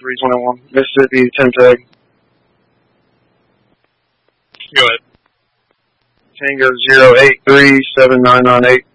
321, Mississippi, 10 tag. Go ahead. Tango 0837998.